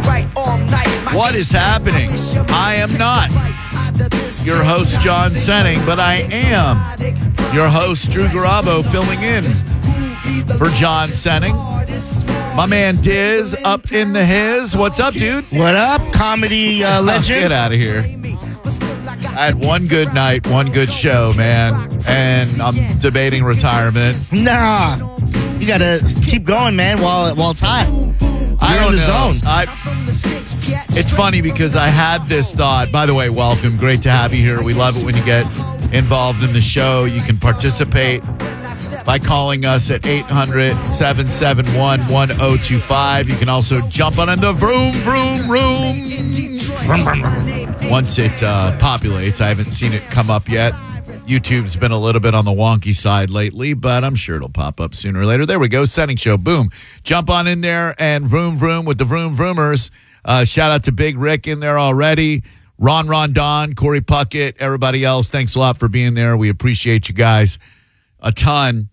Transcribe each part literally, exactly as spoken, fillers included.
What is happening? I am not your host, John Senning, but I am your host, Drew Garabo, filling in for John Senning. My man Diz up in the his. What's up, dude? What up, comedy uh, legend? Get out of here. I had one good night, one good show, man, and I'm debating retirement. Nah, you gotta keep going, man, while while it's hot. You're I don't in the know. zone. I, it's funny because I had this thought. By the way, welcome. Great to have you here. We love it when you get involved in the show. You can participate by calling us at eight hundred, seven seven one, one oh two five. You can also jump on in the vroom, vroom, room. Once it uh, populates, I haven't seen it come up yet. YouTube's been a little bit on the wonky side lately, but I'm sure it'll pop up sooner or later. There we go, Senning Show. Boom. Jump on in there and vroom, vroom with the vroom, vroomers. Uh, shout out to Big Rick in there already. Ron Rondon, Corey Puckett, everybody else. Thanks a lot for being there. We appreciate you guys a ton.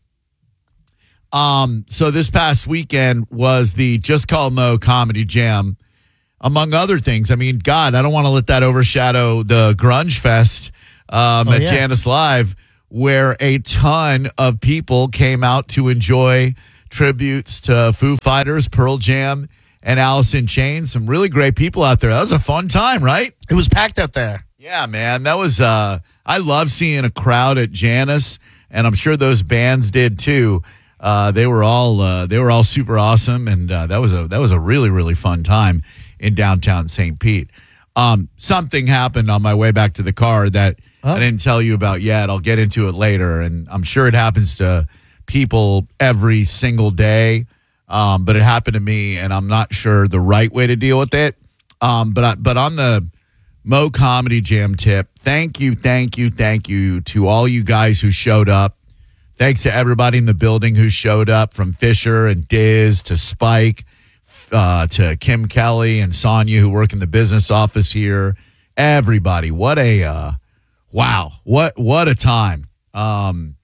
Um, so this past weekend was the Just Call Mo Comedy Jam, among other things. I mean, God, I don't want to let that overshadow the Grunge Fest um, oh, at yeah. Janice Live, where a ton of people came out to enjoy tributes to Foo Fighters, Pearl Jam, and Alice in Chains. Some really great people out there. That was a fun time, right? It was packed out there. Yeah, man. That was, uh, I love seeing a crowd at Janice, and I'm sure those bands did too. Uh, they were all uh, they were all super awesome, and uh, that was a that was a really really fun time in downtown Saint Pete. Um, something happened on my way back to the car that oh. I didn't tell you about yet. I'll get into it later, and I'm sure it happens to people every single day. Um, but it happened to me, and I'm not sure the right way to deal with it. Um, but I, but on the Mo Comedy Jam tip, thank you, thank you, thank you to all you guys who showed up. Thanks to everybody in the building who showed up, from Fisher and Diz to Spike, uh, to Kim Kelly and Sonia, who work in the business office here. Everybody, what a uh, wow, what what a time! Um,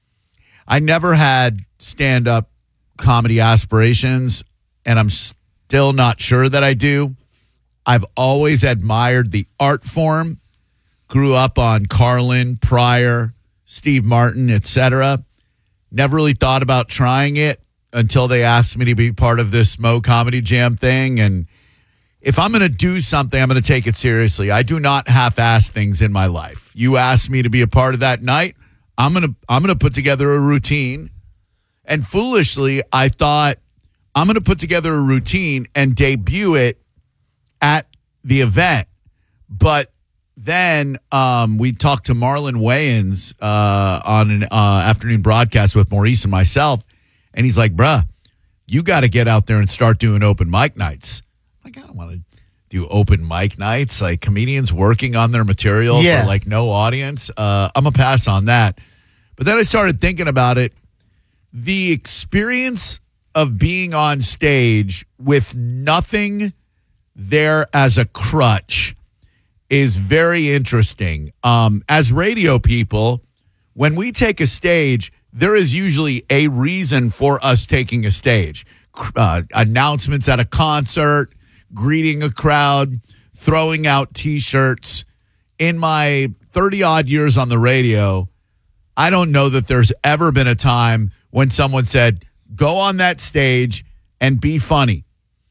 I never had stand-up comedy aspirations, and I'm still not sure that I do. I've always admired the art form. Grew up on Carlin, Pryor, Steve Martin, et cetera. Never really thought about trying it until they asked me to be part of this Mo Comedy Jam thing. And if I'm going to do something, I'm going to take it seriously. I do not half-ass things in my life. You asked me to be a part of that night, I'm going to I'm going to put together a routine. And foolishly, I thought I'm going to put together a routine and debut it at the event. But then um, we talked to Marlon Wayans uh, on an uh, afternoon broadcast with Maurice and myself, and he's like, bruh, you got to get out there and start doing open mic nights. I'm like, I don't want to do open mic nights, like comedians working on their material yeah. for like no audience. Uh, I'm going to pass on that. But then I started thinking about it. The experience of being on stage with nothing there as a crutch is very interesting. Um, as radio people, when we take a stage, there is usually a reason for us taking a stage. Uh, announcements at a concert, greeting a crowd, throwing out T-shirts. In my thirty-odd years on the radio, I don't know that there's ever been a time when someone said, go on that stage and be funny.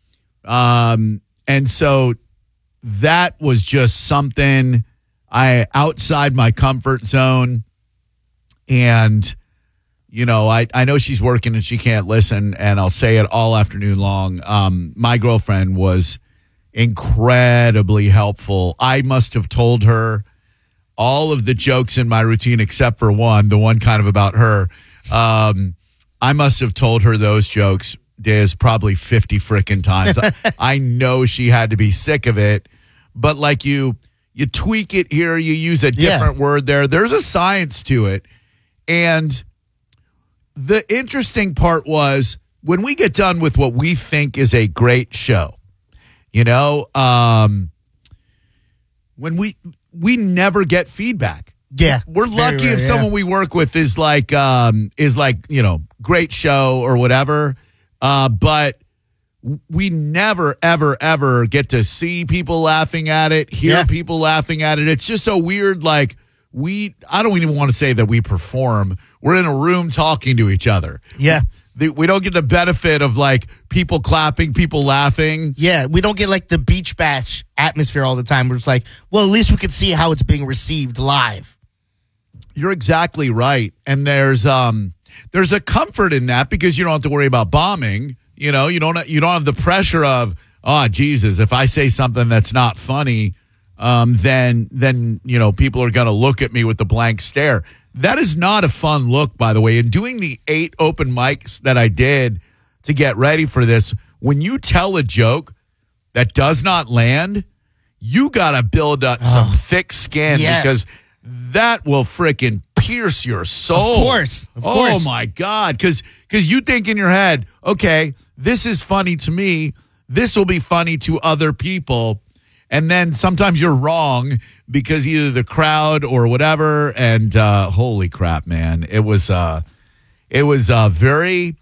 Um, and so that was just something I outside my comfort zone. And, you know, I, I know she's working and she can't listen, and I'll say it all afternoon long. Um, my girlfriend was incredibly helpful. I must have told her all of the jokes in my routine except for one, the one kind of about her. Um, I must have told her those jokes, Diz, probably fifty frickin' times. I, I know she had to be sick of it, but like you, you tweak it here, you use a different yeah. word there. There's a science to it. And the interesting part was when we get done with what we think is a great show, you know, um, when we, we never get feedback. Yeah. We're lucky rare, if yeah. someone we work with is like, um, is like, you know, great show or whatever. Uh, but we never, ever, ever get to see people laughing at it, hear Yeah. people laughing at it. It's just a weird, like, we, I don't even want to say that we perform. We're in a room talking to each other. Yeah. The- We don't get the benefit of, like, people clapping, people laughing. Yeah, we don't get like the beach bash atmosphere all the time. We're just like, well, at least we can see how it's being received live. You're exactly right. And there's um there's a comfort in that because you don't have to worry about bombing. You know, you don't you don't have the pressure of, oh, Jesus, if I say something that's not funny, um, then then you know, people are gonna look at me with the blank stare. That is not a fun look, by the way. In doing the eight open mics that I did to get ready for this, when you tell a joke that does not land, you gotta build up some thick skin Yes. because that will frickin' pierce your soul. Of course, of oh, course. my God. Because because you think in your head, okay, this is funny to me. This will be funny to other people. And then sometimes you're wrong because either the crowd or whatever. And uh, holy crap, man. It was, uh, it was a very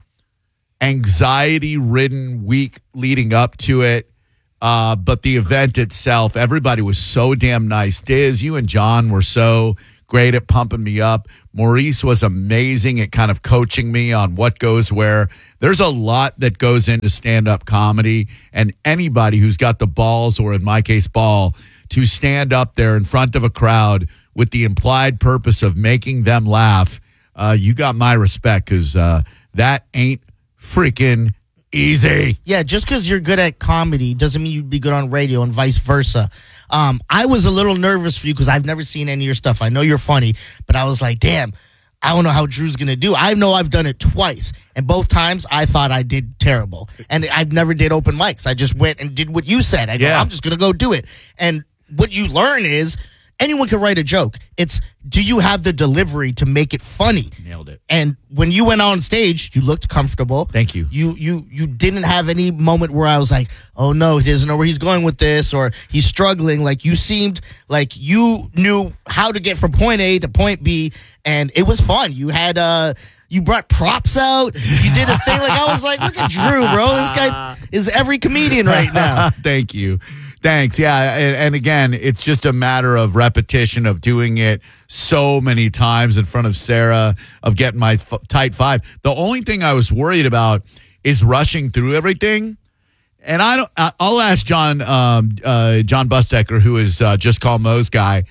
anxiety-ridden week leading up to it. Uh, but the event itself, everybody was so damn nice. Diz, you and John were so great at pumping me up. Maurice was amazing at kind of coaching me on what goes where. There's a lot that goes into stand-up comedy, and anybody who's got the balls, or in my case, ball, to stand up there in front of a crowd with the implied purpose of making them laugh, uh, you got my respect because uh, that ain't freaking easy. Yeah, just because you're good at comedy doesn't mean you'd be good on radio and vice versa. Um, I was a little nervous for you because I've never seen any of your stuff. I know you're funny, but I was like, damn, I don't know how Drew's going to do. I know I've done it twice, and both times I thought I did terrible. And I've never did open mics. I just went and did what you said. I go, Yeah. I'm just going to go do it. And what you learn is anyone can write a joke. It's, do you have the delivery to make it funny? Nailed it. And when you went on stage, you looked comfortable. Thank you. You you you didn't have any moment where I was like, oh no, he doesn't know where he's going with this, or he's struggling. Like, you seemed like you knew how to get from point A to point B, and it was fun. You had uh you brought props out. You did a thing. Like, I was like, look at Drew, bro. This guy is every comedian right now. Thank you. Thanks. Yeah. And, and again, it's just a matter of repetition of doing it so many times in front of Sarah, of getting my f- tight five. The only thing I was worried about is rushing through everything. And I don't, I- I'll ask John, um, uh, John Bustecker, who is uh, Just Call Mo's guy.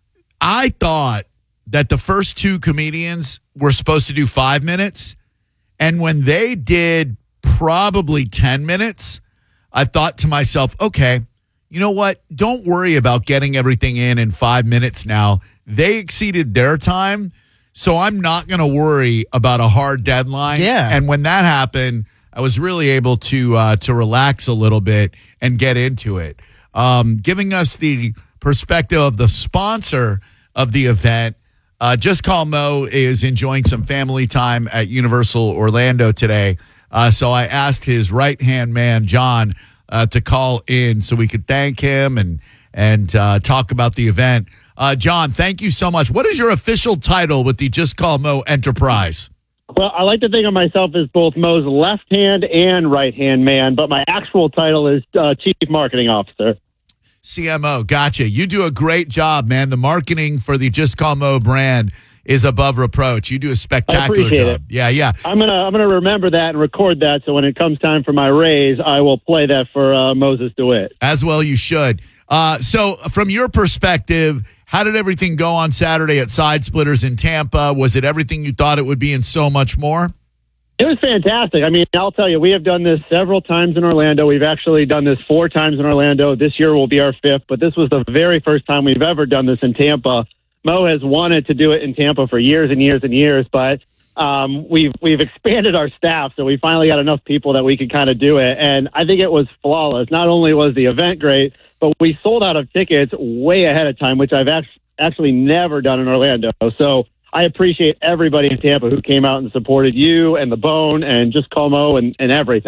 I thought that the first two comedians were supposed to do five minutes. And when they did probably ten minutes, I thought to myself, okay, you know what? Don't worry about getting everything in in five minutes now. They exceeded their time, so I'm not going to worry about a hard deadline. Yeah. And when that happened, I was really able to uh, to relax a little bit and get into it. Um, giving us the perspective of the sponsor of the event, uh, Just Call Mo is enjoying some family time at Universal Orlando today. Uh, so I asked his right-hand man, John, Uh, to call in so we could thank him and and uh, talk about the event. Uh, John, thank you so much. What is your official title with the Just Call Mo enterprise? Well, I like to think of myself as both Mo's left hand and right hand man, but my actual title is uh, Chief Marketing Officer. C M O, gotcha. You do a great job, man. The marketing for the Just Call Mo brand is above reproach. You do a spectacular appreciate job. it. Yeah, yeah. I'm gonna I'm gonna remember that and record that, so when it comes time for my raise, I will play that for uh, Moses DeWitt. As well you should. Uh, so from your perspective, how did everything go on Saturday at Side Splitters in Tampa? Was it everything you thought it would be and so much more? It was fantastic. I mean, I'll tell you, we have done this several times in Orlando. We've actually done this four times in Orlando. This year will be our fifth, but this was the very first time we've ever done this in Tampa. Mo has wanted to do it in Tampa for years and years and years, but um, we've we've expanded our staff, so we finally got enough people that we could kind of do it. And I think it was flawless. Not only was the event great, but we sold out of tickets way ahead of time, which I've act- actually never done in Orlando. So I appreciate everybody in Tampa who came out and supported you and the Bone and Just Call Mo and, and everything.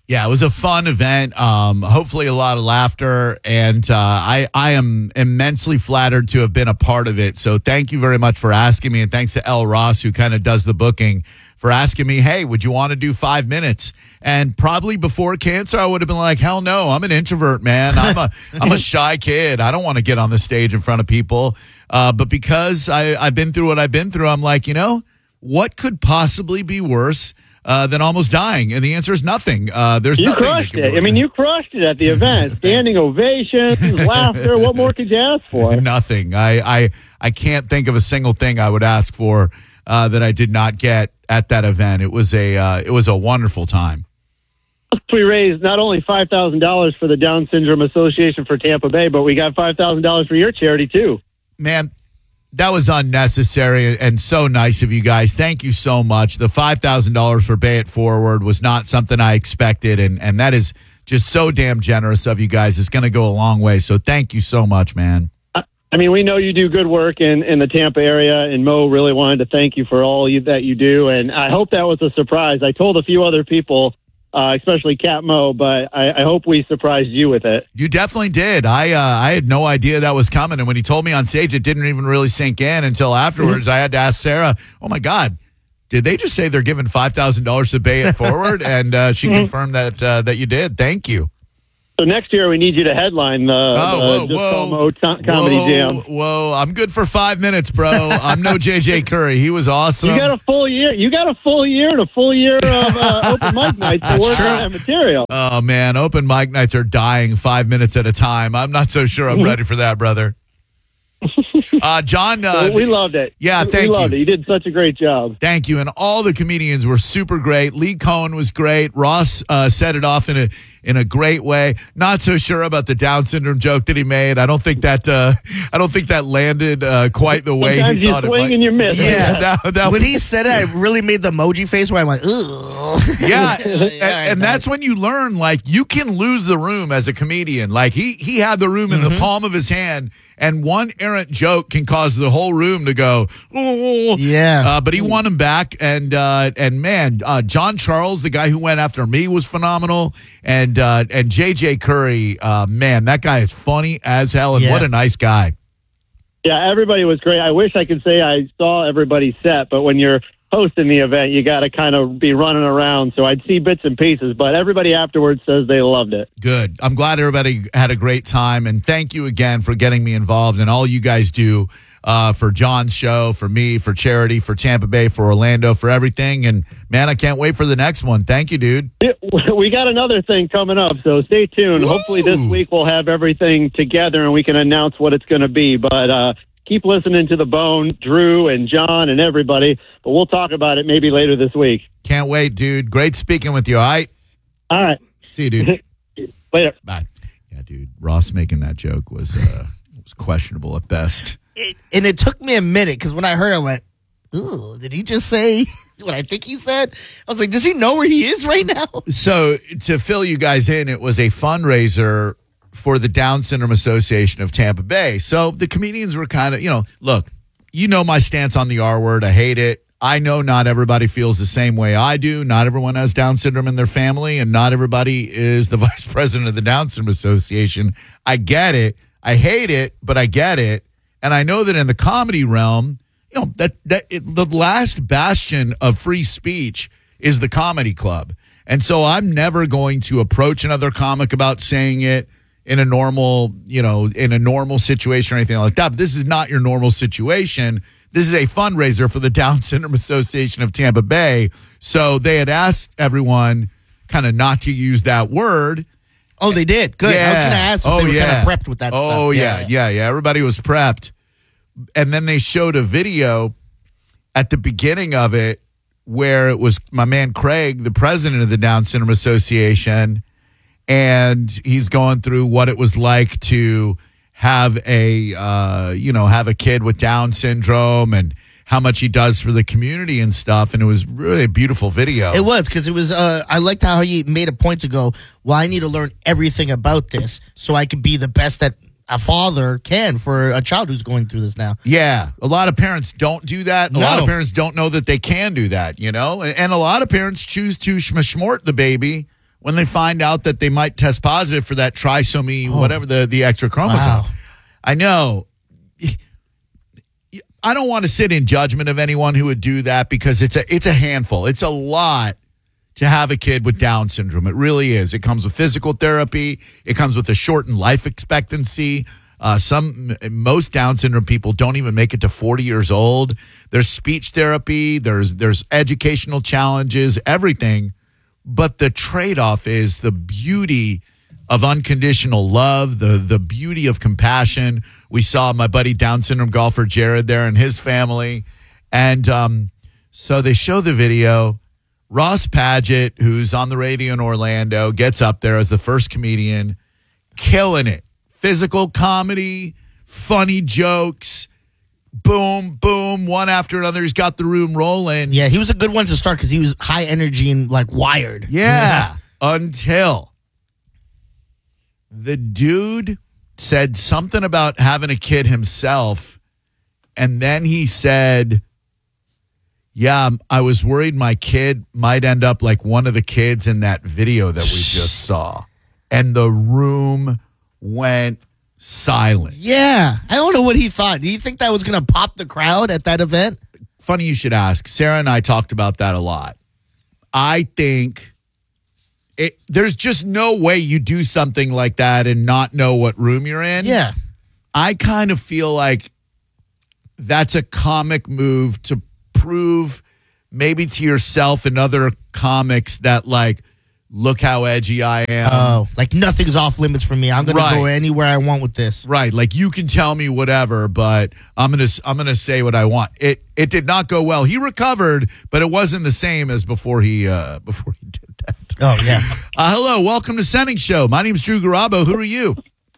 Yeah, it was a fun event. Um, hopefully, a lot of laughter, and uh, I I am immensely flattered to have been a part of it. So, thank you very much for asking me, and thanks to Elle Ross, who kind of does the booking, for asking me, hey, would you want to do five minutes? And probably before cancer, I would have been like, hell no, I'm an introvert, man. I'm a I'm a shy kid. I don't want to get on the stage in front of people. Uh, but because I, I've been through what I've been through, I'm like, you know, what could possibly be worse uh, than almost dying? And the answer is nothing. Uh, there's You nothing that crushed can it. be I mean, you crushed it at the event. Standing ovations, laughter. What more could you ask for? Nothing. I, I I can't think of a single thing I would ask for uh, that I did not get at that event. It was a uh, it was a wonderful time. We raised not only five thousand dollars for the Down Syndrome Association for Tampa Bay, but we got five thousand dollars for your charity, too. Man, that was unnecessary and so nice of you guys. Thank you so much. The five thousand dollars for Bay It Forward was not something I expected, and, and that is just so damn generous of you guys. It's going to go a long way, so thank you so much, man. I mean, we know you do good work in, in the Tampa area, and Mo really wanted to thank you for all you, that you do, and I hope that was a surprise. I told a few other people, uh, especially Cat Mo, but I, I hope we surprised you with it. You definitely did. I uh, I had no idea that was coming, and when he told me on stage, it didn't even really sink in until afterwards. Mm-hmm. I had to ask Sarah, oh, my God, did they just say they're giving five thousand dollars to Bay It Forward? And uh, she mm-hmm. confirmed that uh, that you did. Thank you. So next year we need you to headline the, oh, the whoa, Just whoa, Call Mo t- Comedy whoa, Jam. Whoa, I'm good for five minutes, bro. I'm no J J Curry. He was awesome. You got a full year. You got a full year and a full year of uh, open mic nights to work on that material. Oh man, open mic nights are dying five minutes at a time. I'm not so sure I'm ready for that, brother. Uh, John, uh, well, we loved it. Yeah, we, thank we loved you. It. You did such a great job. Thank you, and all the comedians were super great. Lee Cohen was great. Ross uh, set it off in a in a great way. Not so sure about the Down syndrome joke that he made. I don't think that uh, I don't think that landed uh, quite the way Sometimes he you thought swing it might. and you miss. Yeah, that, that when was, he said it, I really made the emoji face where I'm like, ugh. Yeah, yeah and, and that's when you learn, like, you can lose the room as a comedian. Like, he he had the room in mm-hmm. the palm of his hand, and one errant joke can cause the whole room to go, oh. Yeah. Uh, but he won him back, and uh, and man, uh, John Charles, the guy who went after me, was phenomenal, and uh, and J J Curry, uh, man, that guy is funny as hell, and yeah. what a nice guy. Yeah, everybody was great. I wish I could say I saw everybody's set, but when you're hosting the event, you got to kind of be running around. So I'd see bits and pieces, but everybody afterwards says they loved it. Good. I'm glad everybody had a great time, and thank you again for getting me involved and all you guys do uh, for John's show, for me, for charity, for Tampa Bay, for Orlando, for everything. And man, I can't wait for the next one. Thank you, dude. We got another thing coming up, so stay tuned. Woo! Hopefully this week we'll have everything together and we can announce what it's going to be. But uh, keep listening to The Bone, Drew and John and everybody. But we'll talk about it maybe later this week. Can't wait, dude. Great speaking with you, all right? All right. See you, dude. Later. Bye. Yeah, dude. Ross making that joke was uh, was questionable at best. It, and it took me a minute because when I heard it, I went, ooh, did he just say what I think he said? I was like, does he know where he is right now? So to fill you guys in, it was a fundraiser for the Down Syndrome Association of Tampa Bay. So the comedians were kind of, you know, look, you know my stance on the R word. I hate it. I know not everybody feels the same way I do. Not everyone has Down syndrome in their family, and not everybody is the vice president of the Down Syndrome Association. I get it. I hate it, but I get it. And I know that in the comedy realm, you know, that that it, the last bastion of free speech is the comedy club. And so I'm never going to approach another comic about saying it in a normal, you know, in a normal situation or anything like that. But this is not your normal situation. This is a fundraiser for the Down Syndrome Association of Tampa Bay. So they had asked everyone kind of not to use that word. Oh, they did. Good. Yeah. I was going to ask if oh, they were yeah. kind of prepped with that oh, stuff. Oh, yeah, yeah, yeah. Everybody was prepped. And then they showed a video at the beginning of it where it was my man Craig, the president of the Down Syndrome Association, and he's going through what it was like to have a, uh, you know, have a kid with Down syndrome and how much he does for the community and stuff. And it was really a beautiful video. It was, because it was, uh, I liked how he made a point to go, well, I need to learn everything about this so I can be the best that a father can for a child who's going through this now. Yeah. A lot of parents don't do that. A No. lot of parents don't know that they can do that, you know? And, and a lot of parents choose to schmort the baby when they find out that they might test positive for that trisomy, Oh. whatever the, the extra chromosome. Wow. I know. I don't want to sit in judgment of anyone who would do that because it's a it's a handful. It's a lot to have a kid with Down syndrome. It really is. It comes with physical therapy. It comes with a shortened life expectancy. Uh, some most Down syndrome people don't even make it to forty years old. There's speech therapy. There's there's educational challenges. Everything, but the trade-off is the beauty of unconditional love, the the beauty of compassion. We saw my buddy Down syndrome golfer Jared there and his family. And um, so they show the video. Ross Padgett, who's on the radio in Orlando, gets up there as the first comedian, killing it. Physical comedy, funny jokes, boom, boom, one after another. He's got the room rolling. Yeah, he was a good one to start because he was high energy and like wired. Yeah, until the dude said something about having a kid himself, and then he said, yeah, I was worried my kid might end up like one of the kids in that video that we just saw. And the room went silent. Yeah. I don't know what he thought. Do you think that was going to pop the crowd at that event? Funny you should ask. Sarah and I talked about that a lot. I think it, there's just no way you do something like that and not know what room you're in. Yeah. I kind of feel like that's a comic move to prove maybe to yourself and other comics that, like, look how edgy I am. Oh, like nothing's off limits for me. I'm going Right. to go anywhere I want with this. Right, like you can tell me whatever, but I'm gonna I'm gonna say what I want. It it did not go well. He recovered, but it wasn't the same as before he uh, before he did that. Oh, yeah. Uh, hello, welcome to Senning Show. My name's Drew Garabo. Who are you?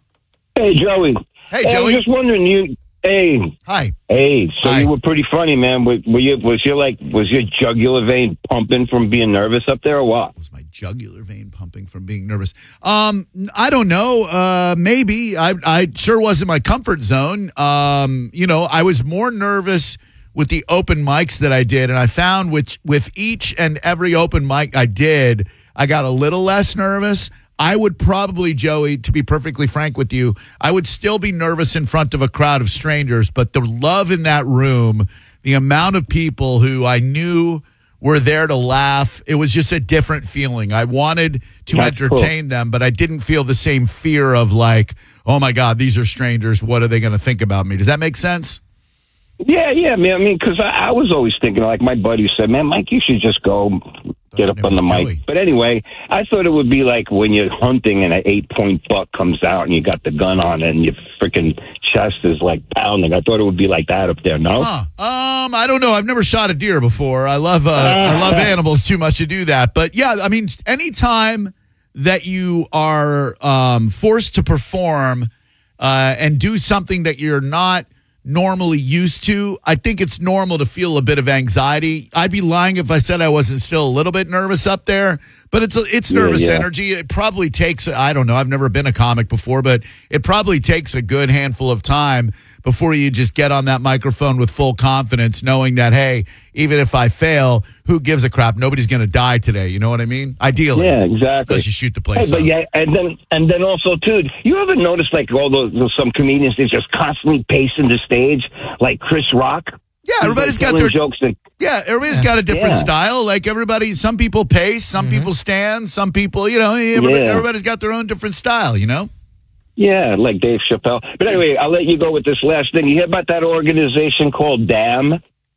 Hey, Joey. Hey, I was Joey. just wondering, you. Hey, Hi. hey. So Hi. you were pretty funny, man. Were, were you? Was your like? Was your jugular vein pumping from being nervous up there, or what? Was my jugular vein pumping from being nervous? Um, I don't know. Uh, maybe I I sure was in my comfort zone. Um, you know, I was more nervous with the open mics that I did, and I found with with each and every open mic I did, I got a little less nervous. I would probably, Joey, to be perfectly frank with you, I would still be nervous in front of a crowd of strangers, but the love in that room, the amount of people who I knew were there to laugh, it was just a different feeling. I wanted to That's entertain them, but I didn't feel the same fear of like, oh my God, these are strangers. What are they going to think about me? Does that make sense? Yeah, yeah, man. I mean, because I, I was always thinking, like my buddy said, man, Mike, you should just go get up it on the was mic. Joey. But anyway, I thought it would be like when you're hunting and an eight point buck comes out and you got the gun on it and your freaking chest is like pounding. I thought it would be like that up there. No. Huh. Um, I don't know. I've never shot a deer before. I love uh, I love animals too much to do that. But yeah, I mean, anytime that you are um, forced to perform uh, and do something that you're not normally used to, I think it's normal to feel a bit of anxiety. I'd be lying if I said I wasn't still a little bit nervous up there, but it's it's nervous Yeah, yeah. energy. It probably takes, I don't know, I've never been a comic before, but it probably takes a good handful of time before you just get on that microphone with full confidence, knowing that, hey, even if I fail, who gives a crap? Nobody's going to die today. You know what I mean? Ideally. Yeah, exactly. Unless you shoot the Hey, place but up. yeah, and then and then also too, you ever notice like all those, those some comedians they're just constantly pacing the stage, like Chris Rock. Yeah, everybody's He's got telling their jokes that Yeah, everybody's got a different Yeah. style. Like everybody, some people pace, some people stand, some people, you know, everybody, Yeah. everybody's got their own different style, you know? yeah, like Dave Chappelle. But anyway, I'll let you go with this last thing. You hear about that organization called DAM?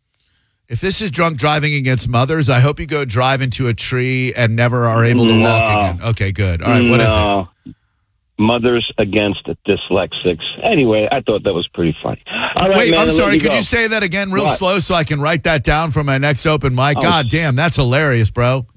If this is drunk driving against mothers, I hope you go drive into a tree and never are able to walk No. again. Okay, good. All right, what is it? No. Mothers Against Dyslexics. Anyway, I thought that was pretty funny. All right, Wait, man, I'm I'll let sorry. you Could go. you say that again real What? slow so I can write that down for my next open mic? Oh. God damn, that's hilarious, bro.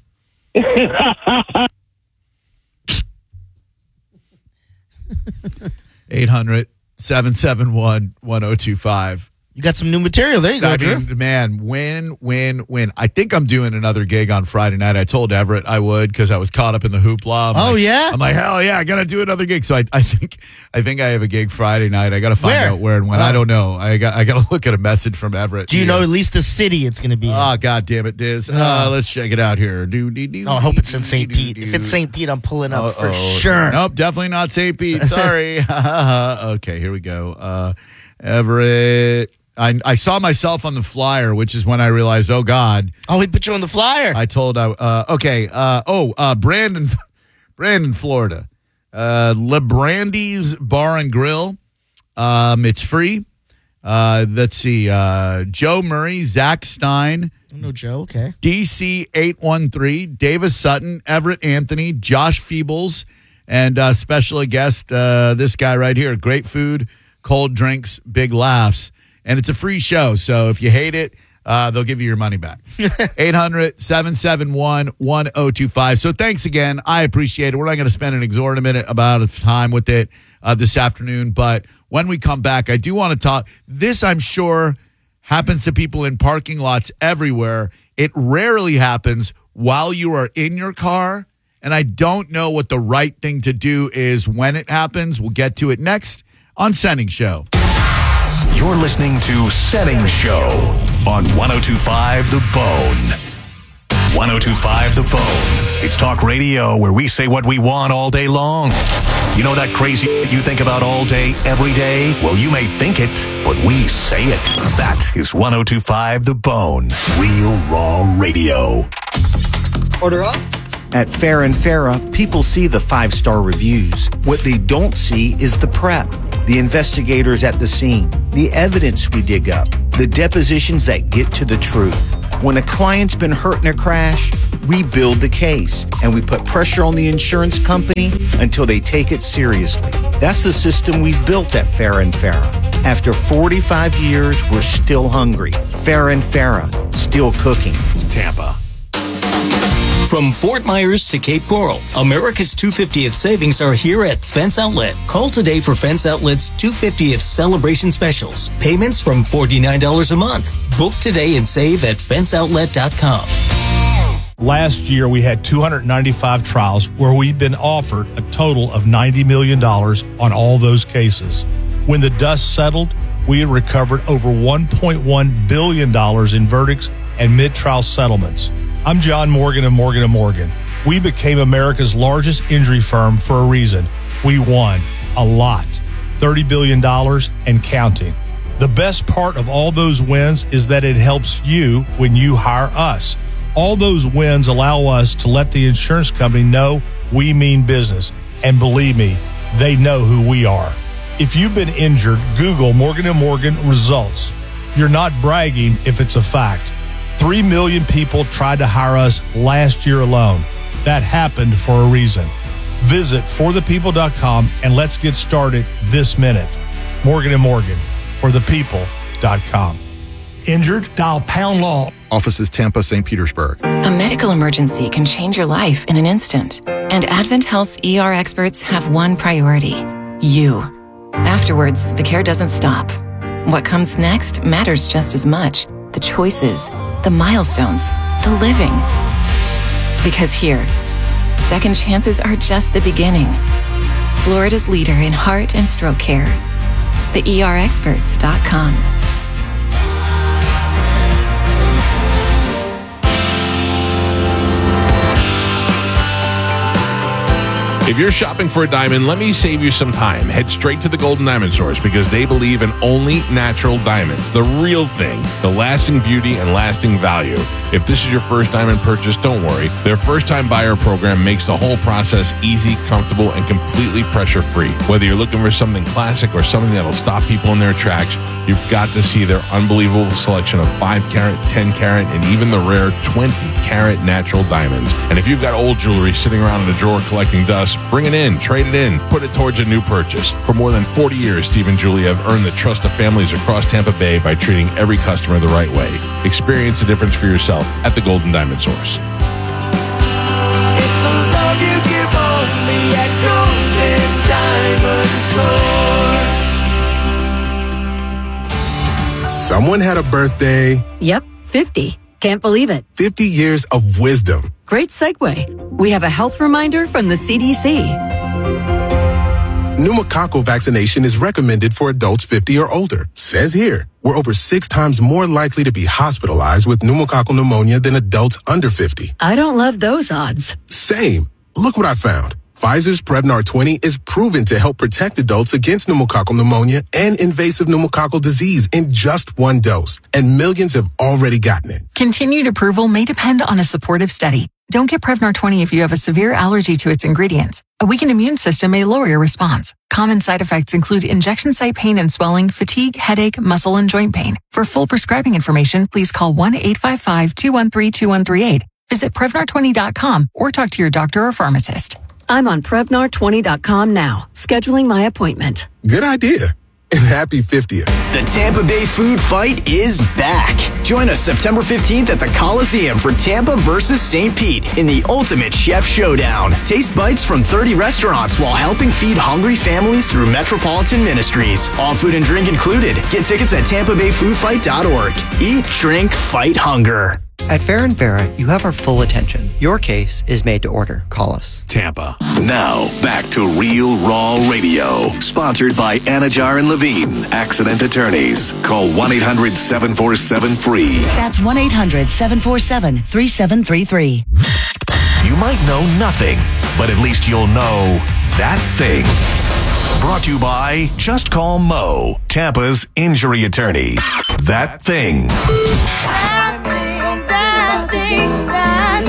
eight hundred, seven seven one, one oh two five. You got some new material. There you go, I Drew. mean, man, win, win, win. I think I'm doing another gig on Friday night. I told Everett I would because I was caught up in the hoopla. I'm Oh, like, yeah? I'm like, hell yeah, I got to do another gig. So I, I think I think I have a gig Friday night. I got to find Where? out where and when. Oh. I don't know. I got I got to look at a message from Everett. Do you Yeah. know at least the city it's going to be in? Oh, God damn it, Diz. Uh, let's check it out here. Do, do, do, Oh, I hope do, it's in do, Saint do, Pete. do. If it's Saint Pete, I'm pulling up for Uh-oh. sure. Nope, definitely not Saint Pete. Sorry. Okay, here we go. Uh, Everett. I, I saw myself on the flyer, which is when I realized, oh, God. Oh, he put you on the flyer. I told, I uh, okay, uh, oh, uh, Brandon, Brandon, Florida. Uh, LeBrandy's Bar and Grill. Um, it's free. Uh, let's see. Uh, Joe Murray, Zach Stein, no, Joe. Okay. D C eight one three, Davis Sutton, Everett Anthony, Josh Feebles, and uh, special guest, uh, this guy right here. Great food, cold drinks, big laughs. And it's a free show, so if you hate it, uh, they'll give you your money back. eight hundred, seven seven one, one oh two five. So thanks again. I appreciate it. We're not going to spend an exorbitant amount of time with it uh, this afternoon, but when we come back, I do want to talk. This, I'm sure, happens to people in parking lots everywhere. It rarely happens while you are in your car, and I don't know what the right thing to do is when it happens. We'll get to it next on Senning Show. You're listening to Senning Show on one oh two point five The Bone. one oh two point five The Bone. It's talk radio where we say what we want all day long. You know that crazy you think about all day, every day? Well, you may think it, but we say it. That is one oh two point five The Bone. Real raw radio. Order up. At Fair and Farah, people see the five-star reviews. What they don't see is the prep, the investigators at the scene, the evidence we dig up, the depositions that get to the truth. When a client's been hurt in a crash, we build the case and we put pressure on the insurance company until they take it seriously. That's the system we've built at Fair and Farah. After forty-five years, we're still hungry. Fair and Farah, still cooking. Tampa. From Fort Myers to Cape Coral, America's two hundred fiftieth savings are here at Fence Outlet. Call today for Fence Outlet's two hundred fiftieth celebration specials. Payments from forty-nine dollars a month. Book today and save at fence outlet dot com. Last year, we had two hundred ninety-five trials where we'd been offered a total of ninety million dollars on all those cases. When the dust settled, we had recovered over one point one billion dollars in verdicts and mid-trial settlements. I'm John Morgan of Morgan and Morgan. We became America's largest injury firm for a reason. We won a lot, thirty billion dollars and counting. The best part of all those wins is that it helps you when you hire us. All those wins allow us to let the insurance company know we mean business. And believe me, they know who we are. If you've been injured, Google Morgan and Morgan results. You're not bragging if it's a fact. Three million people tried to hire us last year alone. That happened for a reason. Visit for the people dot com and let's get started this minute. Morgan and Morgan, for the people dot com. Injured? Dial pound law. Offices Tampa, Saint Petersburg. A medical emergency can change your life in an instant. And Advent Health's E R experts have one priority: you. Afterwards, the care doesn't stop. What comes next matters just as much. The choices, the milestones, the living. Because here, second chances are just the beginning. Florida's leader in heart and stroke care. the E R experts dot com. If you're shopping for a diamond, let me save you some time. Head straight to the Golden Diamond Source because they believe in only natural diamonds, the real thing, the lasting beauty and lasting value. If this is your first diamond purchase, don't worry. Their first-time buyer program makes the whole process easy, comfortable, and completely pressure-free. Whether you're looking for something classic or something that'll stop people in their tracks, you've got to see their unbelievable selection of five carat, ten carat, and even the rare twenty carat natural diamonds. And if you've got old jewelry sitting around in a drawer collecting dust, bring it in, trade it in, put it towards a new purchase. For more than forty years, Steve and Julie have earned the trust of families across Tampa Bay by treating every customer the right way. Experience the difference for yourself at the Golden Diamond Source. It's a love you give only at Golden Diamond Source. Someone had a birthday. Yep, fifty. Can't believe it. fifty years of wisdom. Great segue. We have a health reminder from the C D C. Pneumococcal vaccination is recommended for adults fifty or older. Says here, we're over six times more likely to be hospitalized with pneumococcal pneumonia than adults under fifty. I don't love those odds. Same. Look what I found. Pfizer's Prevnar twenty is proven to help protect adults against pneumococcal pneumonia and invasive pneumococcal disease in just one dose. And millions have already gotten it. Continued approval may depend on a supportive study. Don't get Prevnar twenty if you have a severe allergy to its ingredients. A weakened immune system may lower your response. Common side effects include injection site pain and swelling, fatigue, headache, muscle, and joint pain. For full prescribing information, please call one eight five five, two one three, two one three eight. Visit Prevnar twenty dot com or talk to your doctor or pharmacist. I'm on Prevnar twenty dot com now, scheduling my appointment. Good idea. And happy fiftieth. The Tampa Bay Food Fight is back. Join us September fifteenth at the Coliseum for Tampa versus Saint Pete in the Ultimate Chef Showdown. Taste bites from thirty restaurants while helping feed hungry families through Metropolitan Ministries. All food and drink included. Get tickets at tampa bay food fight dot org. Eat, drink, fight hunger. At Fair and Farah, you have our full attention. Your case is made to order. Call us. Tampa. Now, back to Real Raw Radio. Sponsored by Anajar and Levine, Accident Attorneys. Call one eight hundred seven four seven free. That's one eight hundred seven four seven three seven three three. You might know nothing, but at least you'll know that thing. Brought to you by Just Call Mo, Tampa's injury attorney. That thing.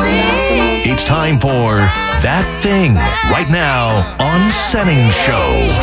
It's time for That Thing right now on Setting Show.